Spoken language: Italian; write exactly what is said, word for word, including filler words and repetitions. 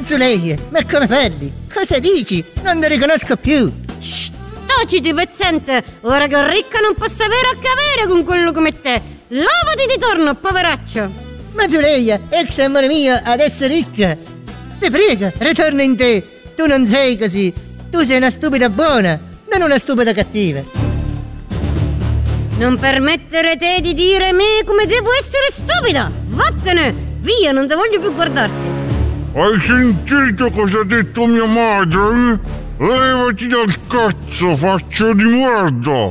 Zuleia, ma come parli? Cosa dici? Non ti riconosco più. Shh, taciti pezzente. Ora che ricca non posso avere a che avere con quello come te. Lavati di torno, poveraccio. Ma Zuleia, ex amore mio, adesso ricca. Ti prego, ritorna in te. Tu non sei così. Tu sei una stupida buona, non una stupida cattiva. Non permettere te di dire a me come devo essere stupida. Vattene, via, non ti voglio più guardarti. Hai sentito cosa ha detto mia madre? Levati dal cazzo, faccia di merda!